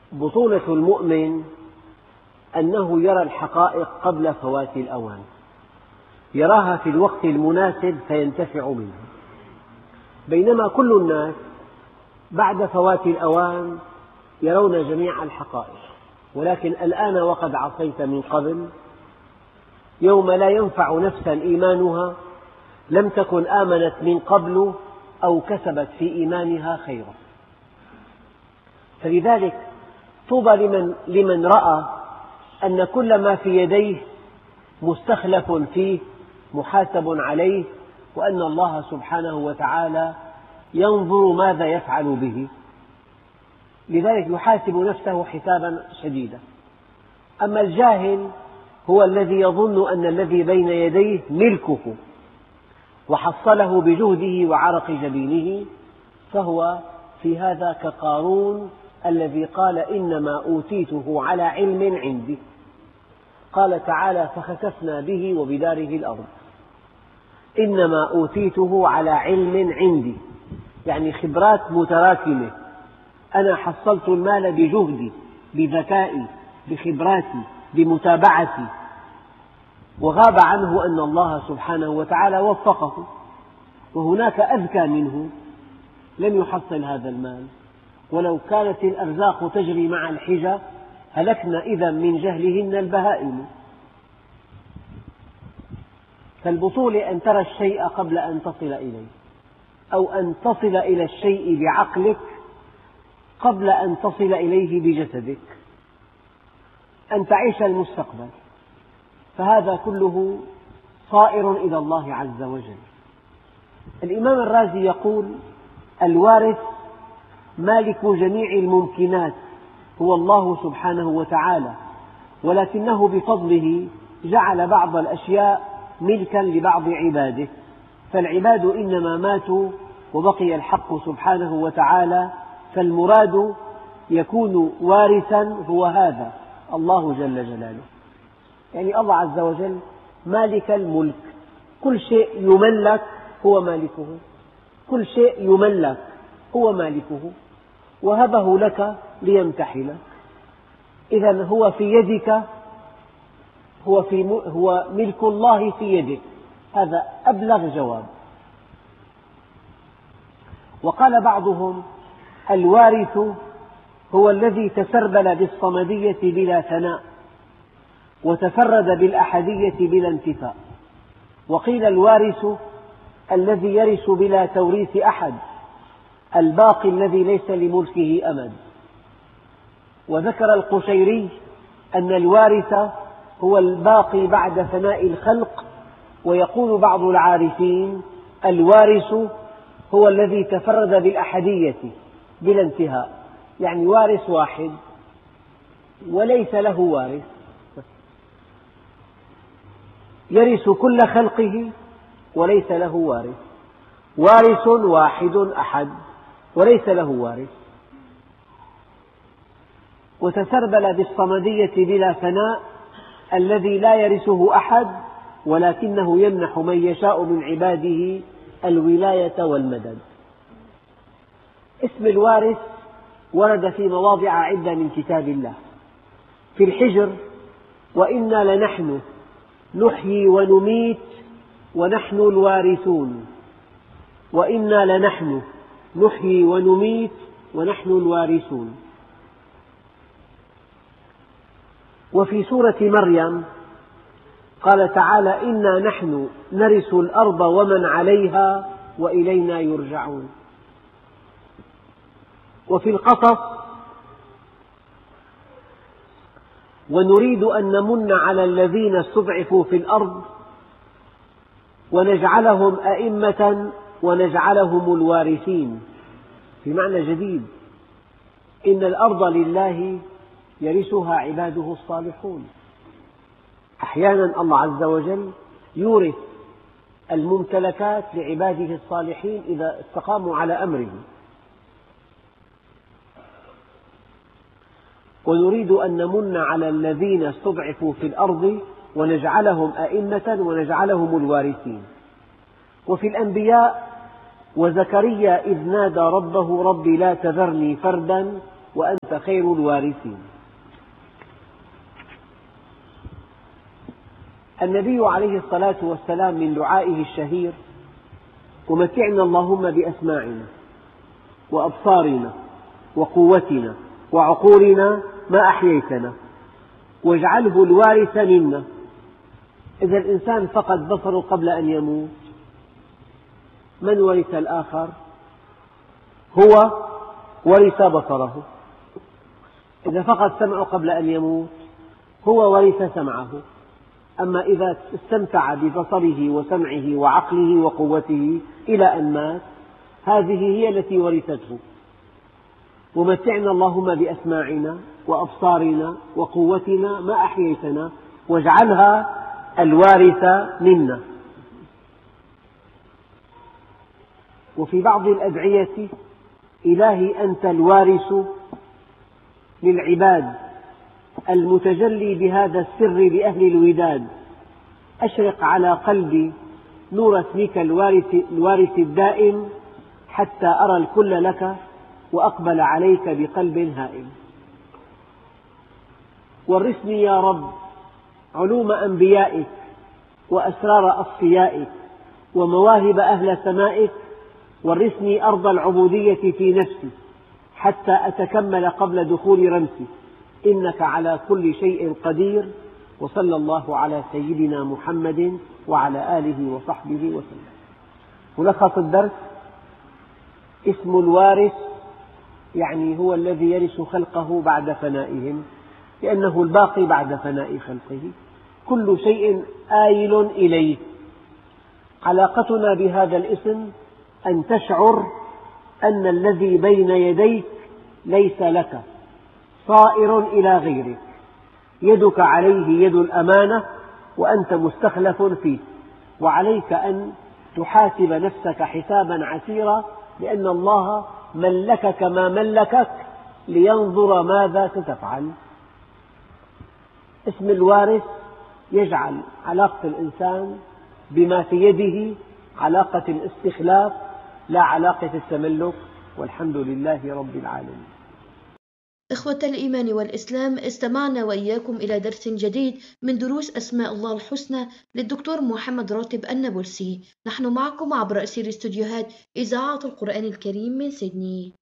بطولة المؤمن أنه يرى الحقائق قبل فوات الأوان، يراها في الوقت المناسب فينتفع منها، بينما كل الناس بعد فوات الأوان يرون جميع الحقائق. ولكن الآن وقد عصيت من قبل، يوم لا ينفع نفسا إيمانها لم تكن آمنت من قبل أو كسبت في إيمانها خيرا. فلذلك طوبى لمن رأى أن كل ما في يديه مستخلف فيه محاسب عليه، وأن الله سبحانه وتعالى ينظر ماذا يفعل به، لذلك يحاسب نفسه حسابا شديدا. أما الجاهل هو الذي يظن أن الذي بين يديه ملكه وحصله بجهده وعرق جبينه، فهو في هذا كقارون الذي قال إنما أوتيته على علم عندي. قال تعالى فخسفنا به وبداره الأرض، إنما أوتيته على علم عندي، يعني خبرات متراكمة، أنا حصلت المال بجهدي بذكائي بخبراتي بمتابعتي، وغاب عنه أن الله سبحانه وتعالى وفقه، وهناك أذكى منه لم يحصل هذا المال، ولو كانت الأرزاق تجري مع الحجى هلكنا إذا من جهلهن البهائم. فالبطولة أن ترى الشيء قبل أن تصل إليه، أو أن تصل إلى الشيء بعقلك قبل أن تصل إليه بجسدك، أن تعيش المستقبل، فهذا كله صائر إلى الله عز وجل. الإمام الرازي يقول الوارث مالك جميع الممكنات هو الله سبحانه وتعالى، ولكنه بفضله جعل بعض الأشياء ملكا لبعض عباده، فالعباد إنما ماتوا وبقي الحق سبحانه وتعالى، فالمراد يكون وارثا هو هذا الله جل جلاله، يعني الله عز وجل مالك الملك، كل شيء يملك هو مالكه، كل شيء يملك هو مالكه، وهبه لك ليمتحنك. إذا هو في يدك، هو ملك الله في يدك، هذا أبلغ جواب. وقال بعضهم الوارث هو الذي تسربل بالصمدية بلا ثناء وتفرد بالأحدية بلا انتفاء، وقيل الوارث الذي يرث بلا توريث أحد، الباقي الذي ليس لملكه أمد. وذكر القشيري أن الوارث هو الباقي بعد فناء الخلق، ويقول بعض العارفين الوارث هو الذي تفرد بالأحدية بلا انتهاء، يعني وارث واحد وليس له وارث، يرث كل خلقه وليس له وارث، وارث واحد أحد وليس له وارث. وتسربل بالصمدية بلا فناء الذي لا يرثه أحد، ولكنه يمنح من يشاء من عباده الولاية والمدد. اسم الوارث ورد في مواضع عدة من كتاب الله. في الحجر وإنا لنحن نحيي ونميت ونحن الوارثون، وإنا لنحن نحيي ونميت ونحن الوارثون. وفي سورة مريم قال تعالى إنا نحن نرث الأرض ومن عليها وإلينا يرجعون. وفي القصص ونريد أن نمن على الذين استضعفوا في الأرض ونجعلهم أئمة ونجعلهم الوارثين، في معنى جديد، إن الأرض لله يرثها عباده الصالحون. أحيانا الله عز وجل يورث الممتلكات لعباده الصالحين إذا استقاموا على أمره. ونريد أن نمن على الذين استضعفوا في الأرض ونجعلهم أئمة ونجعلهم الوارثين. وفي الأنبياء وزكريا إذ نادى ربه رب لا تذرني فردا وأنت خير الوارثين. النبي عليه الصلاة والسلام من دعائه الشهير: ومتعنا اللهم بأسماعنا وأبصارنا وقوتنا وعقولنا ما أحييتنا واجعله الوارث منا. إذا الإنسان فقد بصره قبل أن يموت، من ورث الآخر؟ هو ورث بصره. إذا فقد سمعه قبل أن يموت، هو ورث سمعه. أما إذا استمتع ببصره وسمعه وعقله وقوته إلى أن مات، هذه هي التي ورثته. ومتعنا اللهم بأسماعنا وأبصارنا وقوتنا ما أحييتنا واجعلها الوارث منا. وفي بعض الأدعية: إلهي أنت الوارث للعباد المتجلي بهذا السر لأهل الوداد، أشرق على قلبي نور اسمك الوارث الدائم حتى أرى الكل لك وأقبل عليك بقلب هائم. ورثني يا رب علوم أنبيائك وأسرار أصفيائك ومواهب أهل سمائك، ورثني أرض العبودية في نفسي حتى أتكمل قبل دخول رمسي، إنك على كل شيء قدير. وصلى الله على سيدنا محمد وعلى آله وصحبه وسلم. ملخص الدرس: اسم الوارث يعني هو الذي يرث خلقه بعد فنائهم، لأنه الباقي بعد فناء خلقه. كل شيء آيل إليه. علاقتنا بهذا الاسم أن تشعر أن الذي بين يديك ليس لك، صائر إلى غيرك، يدك عليه يد الأمانة وأنت مستخلف فيه، وعليك أن تحاسب نفسك حسابا عسيرا، لأن الله ملكك ما ملكك لينظر ماذا ستفعل. اسم الوارث يجعل علاقة الإنسان بما في يده علاقة الاستخلاف لا علاقة التملك، والحمد لله رب العالمين. إخوة الإيمان والإسلام، استمعنا وإياكم إلى درس جديد من دروس أسماء الله الحسنى للدكتور محمد راتب النابلسي. نحن معكم عبر أثير استوديوهات إذاعة القرآن الكريم من سيدني.